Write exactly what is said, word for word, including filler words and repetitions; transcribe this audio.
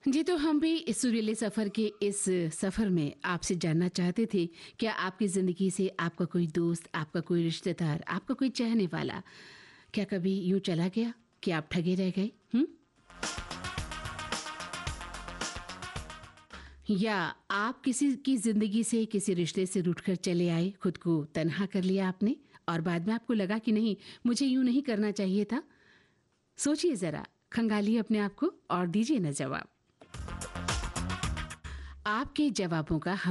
जी, तो हम भी इस सुरीले सफ़र के इस सफ़र में आपसे जानना चाहते थे, क्या आपकी ज़िंदगी से आपका कोई दोस्त, आपका कोई रिश्तेदार, आपका कोई चाहने वाला, क्या कभी यूँ चला गया कि आप ठगे रह गए? हुँ? या आप किसी की ज़िंदगी से, किसी रिश्ते से रूठकर चले आए, खुद को तन्हा कर लिया आपने और बाद में आपको लगा कि नहीं, मुझे यूँ नहीं करना चाहिए था? सोचिए ज़रा, खंगालिए अपने आप को और दीजिए ना जवाब। आपके जवाबों का